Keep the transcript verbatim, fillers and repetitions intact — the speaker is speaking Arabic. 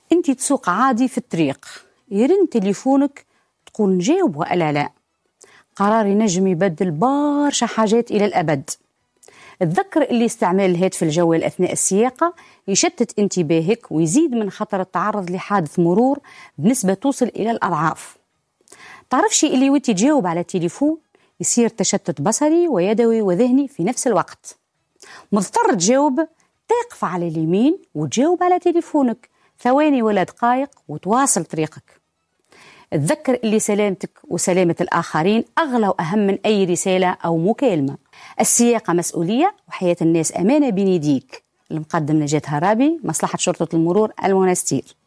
أنت تسوق عادي في الطريق، يرن تليفونك تقول نجاوب ولا لا. قرار ينجم يبدل برشا حاجات إلى الأبد. تذكر اللي استعمال الهاتف الجوال أثناء السياقة يشتت انتباهك ويزيد من خطر التعرض لحادث مرور بنسبة توصل إلى الأضعاف. تعرفش اللي وانت تجاوب على التليفون يصير تشتت بصري ويدوي وذهني في نفس الوقت. مضطر تجاوب، تقف على اليمين وتجاوب على تليفونك ثواني ولا دقائق وتواصل طريقك. تذكر اللي سلامتك وسلامة الآخرين أغلى وأهم من أي رسالة أو مكالمة. السياقة مسؤولية وحياة الناس أمانة بين يديك. المقدم نجاة هرابي، مصلحة شرطة المرور المنستير.